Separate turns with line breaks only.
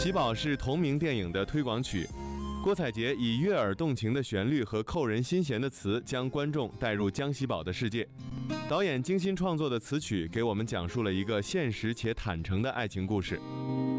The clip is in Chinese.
喜宝》是同名电影的推广曲。郭采洁以悦耳动情的旋律和扣人心弦的词，将观众带入江喜宝的世界。导演精心创作的词曲，给我们讲述了一个现实且坦诚的爱情故事。